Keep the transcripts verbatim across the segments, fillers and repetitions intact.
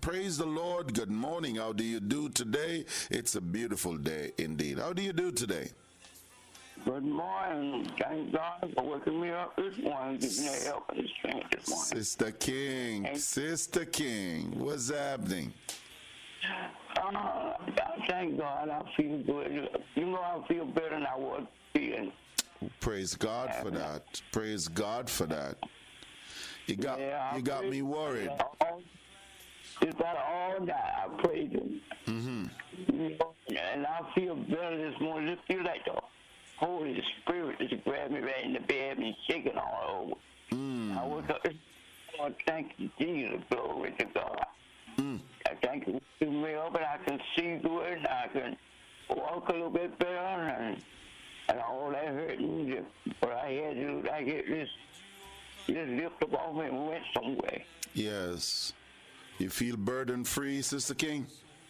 Praise the Lord. Good morning. How do you do today? It's a beautiful day indeed. How do you do today? Good morning. Thank God for waking me up this morning, giving me help and strength this morning. Sister King, Thank- Sister King, what's happening? Uh, I thank God. I feel good. You know, I feel better than I was feeling. Praise God for that. Praise God for that. You got Yeah, I you got praise- me worried. All- It's about all that I praise Him. Mm-hmm. You know, and I feel better this morning. Just feel like the Holy Spirit just grabbed me right in the bed and shaking all over. Mm. I woke up. Oh, thank you, Jesus. Glory to God. Mm. I thank you for me up, and I can see good, and I can walk a little bit better, and, and all that hurting. But I had to, I get this, this lift up off me and went somewhere. Yes. You feel burden free, Sister King?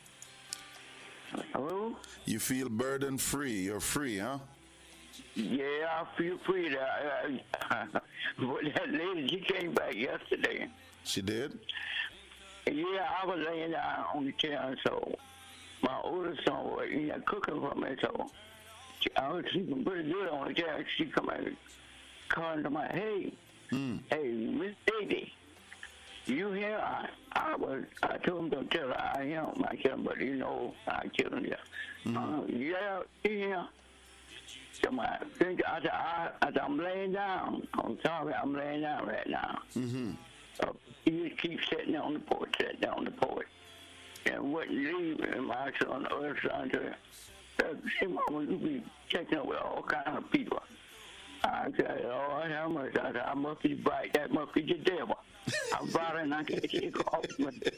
Hello? You feel burden free. You're free, huh? Yeah, I feel free. To, I, I, but that lady, she came back yesterday. She did? Yeah, I was laying down on the chair, so my oldest son was you know, cooking for me, so she, I was sleeping pretty good on the chair. She come and calling to my, hey, Mm. hey, Miss Davy, you here? I, I was, I told him to tell her I am. I tell him, but you know, I tell him, yeah. Mm. Uh, yeah, yeah. So my, I said, I, I said, I'm laying down. I'm sorry, I'm laying down right now. Mm-hmm. Uh, he just keeps sitting on the porch, sitting down on the porch. And wouldn't leave. And my son, the other son, said, hey, Mama, you be checking up with all kinds of people. I said, Lord, how much? I said, I must be bright. That must be the devil. I'm brighter than I can take off.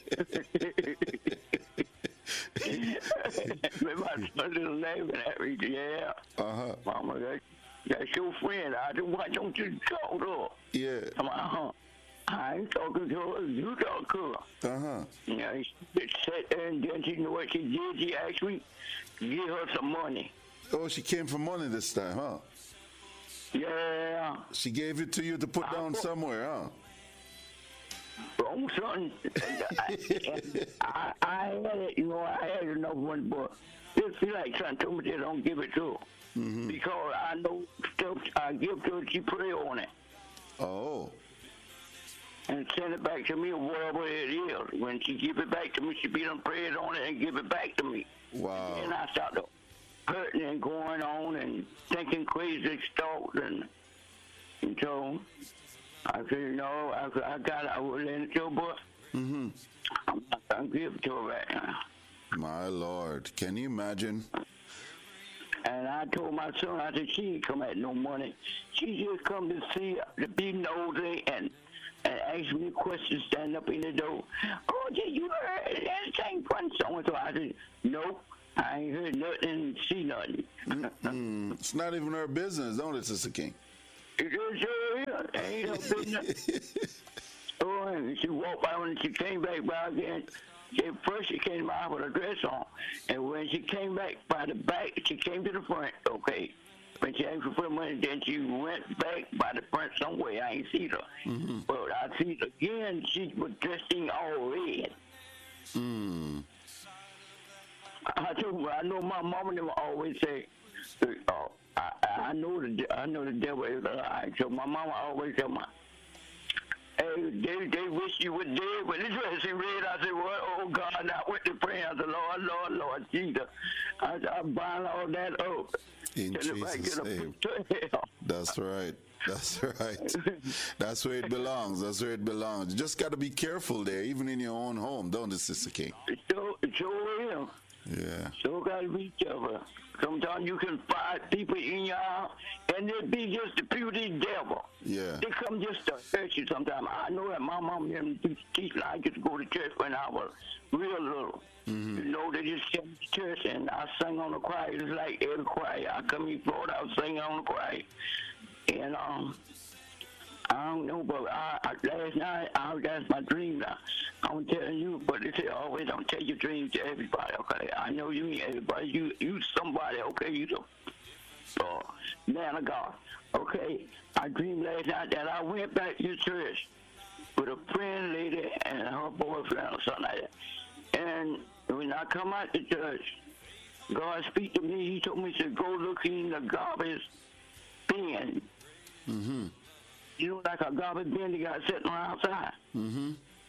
My son little laughing at me. Yeah. Uh-huh. Mama, that, that's your friend. I said, why don't you talk to her? Yeah. I'm like, huh? I ain't talking to her. You talk to her. Uh-huh. You know, she sat there and then she know what she did. She asked me to give her some money. Oh, she came for money this time, huh? Yeah. She gave it to you to put down somewhere, huh? Wrong son. I, I, I had it, you know, I had enough money, but it feel like son told me they don't give it to her. Mm-hmm. Because I know stuff I give to her, she pray on it. Oh. And send it back to me or whatever it is. When she give it back to me, she be done prayed on it and give it back to me. Wow. And I start to hurting and going on and thinking crazy thoughts and, and so I said, you know, I, I got it. I will lend it to her, but Mm-hmm. I'm not going to give it to her right now. My Lord. Can you imagine? And I told my son, I said, she ain't come at no money. She just come to see, to be nosy and and ask me questions, stand up in the door. Oh, did you heard anything from so-and-so? I said, nope. I ain't heard nothing, see nothing. Mm, it's not even her business, don't it, Sister King? It is sure is. Ain't no business. Oh, and she walked by when she came back by again. She, first she came by with a dress on, and when she came back by the back, she came to the front, okay. When she asked for money, then she went back by the front somewhere. I ain't seen her. Mm-hmm. But I see her again, she was dressing all red. Mm. I told her, I know my mama never always say, oh, I, I know the I know the devil is alive. So my mama always tell me, hey, they, they wish you were dead. When this dressing red, I said, what? Oh, God, I went to pray. I said, Lord, Lord, Lord, Jesus. I said, I bind all that up. In Jesus' name. That's right. That's right. That's where it belongs. That's where it belongs. You just got to be careful there, even in your own home, don't you, Sister King? It sure, it sure is. Yeah. Sure got to be careful. Sometimes you can find people in your house, and they be just the purity devil. Yeah. They come just to hurt you sometimes. I know that my mom didn't teach me. I used to go to church when I was real little. Mm-hmm. You know, they just sent me to church, and I sang on the choir. It's like every choir. I come in Florida, I was singing on the choir. And, um... I don't know, but I, I, last night, I, that's my dream now. I'm telling you, but they say always don't tell your dreams to everybody, okay? I know you ain't everybody. You you somebody, okay? You the uh, man of God, okay? I dreamed last night that I went back to church, with a friend lady and her boyfriend or something like that. And when I come out to church, God speak to me. He told me to go look in the garbage bin. Mm-hmm. You know, like a garbage bin they got sitting outside. Mm-hmm.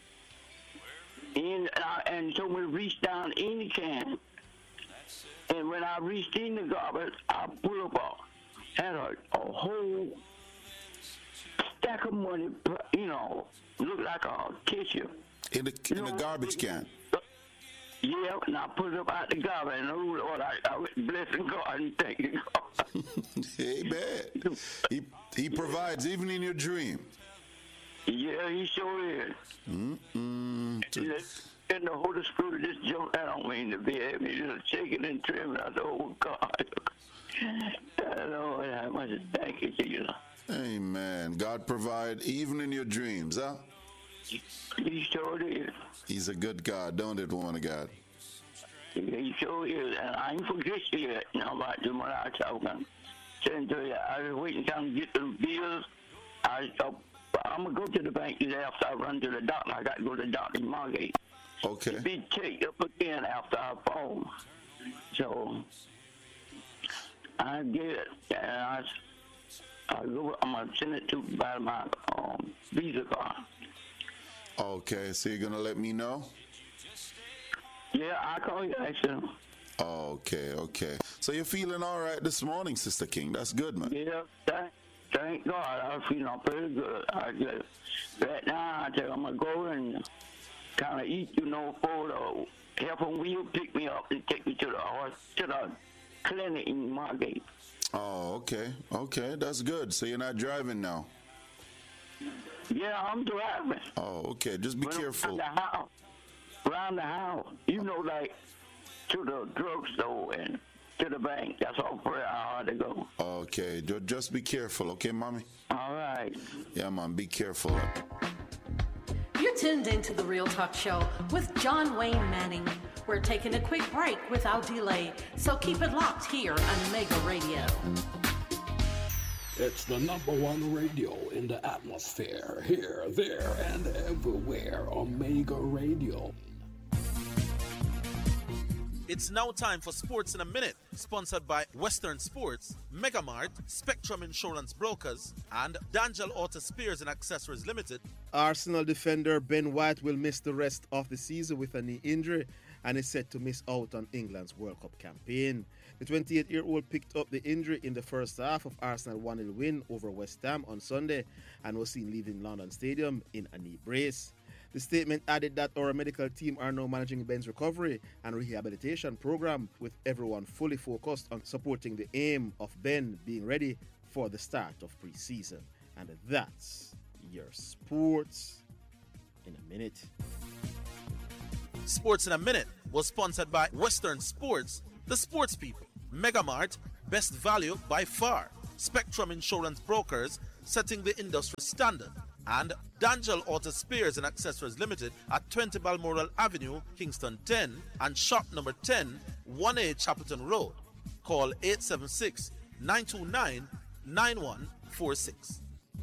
And, uh, and he told me to reach down in the can. And when I reached in the garbage, I pulled up a, had a, a whole stack of money, you know, looked like a tissue. In the, in you the know, garbage can? Yeah, and I put it up out the garbage, and oh Lord, I, I was blessing God and thanking God. Amen. He, he provides even in your dream. Yeah, he sure is. Mm-mm. And the Holy Spirit just jumped out on me in the bed, me just shaking and trembling. I said, oh God. Lord, I must thank you, Jesus. Amen. God provide even in your dreams, huh? He sure is. He's a good God, don't it, woman of God? Yeah, he sure is. And I ain't forget you yet, you know, about doing what I was talking. Saying to you, I was waiting time to get the bills. I, uh, I'm going to go to the bank today after I run to the doctor. I got to go to the doctor in Margate. Okay. To be checked up again after I fall. So, I get it. And I, I go, I'm going to send it to by my um, Visa card. Okay, so you're going to let me know? Yeah, I'll call you, actually. Okay, okay. So you're feeling all right this morning, Sister King. That's good, man. Yeah, thank, thank God. I'm feeling pretty good. I just, right now, I tell you, I'm going to go and kind of eat, you know, for the help and wheel pick me up and take me to the horse, to the clinic in Margate. Oh, okay, okay. That's good. So you're not driving now? Yeah, I'm driving. Oh, okay. Just be when careful. Around the house, around the house, you know, like to the drugstore and to the bank. That's all pretty hard to go. Okay, just be careful, okay, mommy? All right. Yeah, mom, be careful. You're tuned into The Real Talk Show with John Wayne Manning. We're taking a quick break without delay, so keep it locked here on Omega Radio. It's the number one radio in the atmosphere, here, there, and everywhere. Omega Radio. It's now time for Sports in a Minute, sponsored by Western Sports, Megamart, Spectrum Insurance Brokers, and D'Angelo Auto Spears and Accessories Limited. Arsenal defender Ben White will miss the rest of the season with a knee injury and is set to miss out on England's World Cup campaign. The twenty-eight-year-old picked up the injury in the first half of Arsenal's one nil win over West Ham on Sunday and was seen leaving London Stadium in a knee brace. The statement added that our medical team are now managing Ben's recovery and rehabilitation program, with everyone fully focused on supporting the aim of Ben being ready for the start of pre-season. And that's your Sports in a Minute. Sports in a Minute was sponsored by Western Sports, the sports people, Megamart, best value by far, Spectrum Insurance Brokers, setting the industry standard, and D'Angelo Auto Spears and Accessories Limited at twenty Balmoral Avenue, Kingston ten, and shop number ten, one A Chapelton Road. Call eight seven six, nine two nine, nine one four six.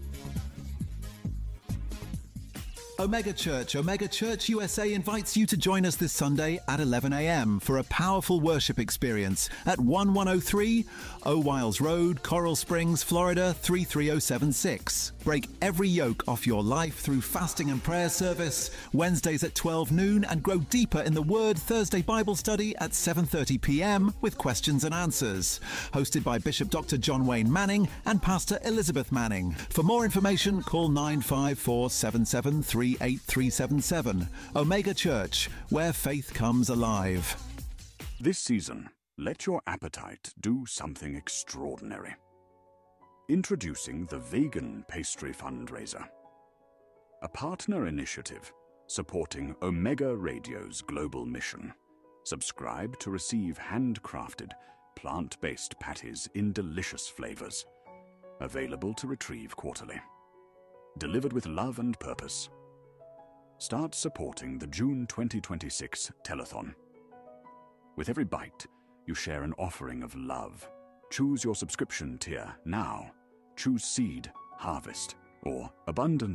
Omega Church, Omega Church U S A invites you to join us this Sunday at eleven a.m. for a powerful worship experience at eleven oh three O'Wiles Road, Coral Springs, Florida three three oh seven six. Break every yoke off your life through fasting and prayer service Wednesdays at twelve noon, and grow deeper in the Word Thursday Bible study at seven thirty p.m. with questions and answers. Hosted by Bishop Doctor John Wayne Manning and Pastor Elizabeth Manning. For more information, call nine five four, seven seven three eight three seven seven. Omega Church, where faith comes alive. This season, let your appetite do something extraordinary. Introducing the Vegan Pastry Fundraiser, a partner initiative supporting Omega Radio's global mission. Subscribe to receive handcrafted, plant-based patties in delicious flavors. Available to retrieve quarterly. Delivered with love and purpose. Start supporting the June twenty twenty-six telethon. With every bite, you share an offering of love. Choose your subscription tier now. Choose Seed, Harvest, or Abundance,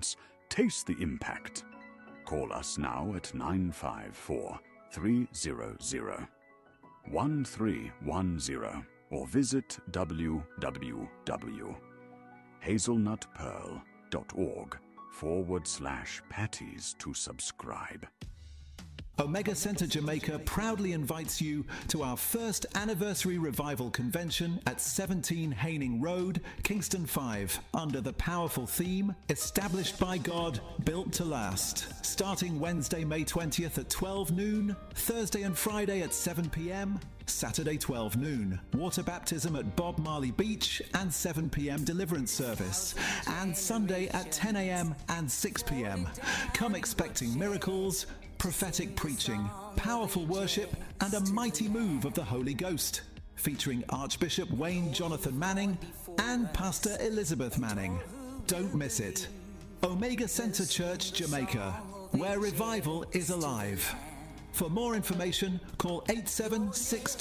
Taste the impact. Call us now at nine five four, three hundred, one three one zero or visit w w w dot hazelnutpearl.org forward slash patties to subscribe. Omega Center Jamaica proudly invites you to our first anniversary revival convention at seventeen Haining Road, Kingston five, under the powerful theme, Established by God, Built to Last. Starting Wednesday, May twentieth at twelve noon, Thursday and Friday at seven p.m., Saturday twelve noon, water baptism at Bob Marley Beach and seven p.m. deliverance service, and Sunday at ten a.m. and six p.m. Come expecting miracles, prophetic preaching, powerful worship, and a mighty move of the Holy Ghost, featuring Archbishop Wayne Jonathan Manning and Pastor Elizabeth Manning. Don't miss it. Omega Center Church, Jamaica, where revival is alive. For more information, call eight seven six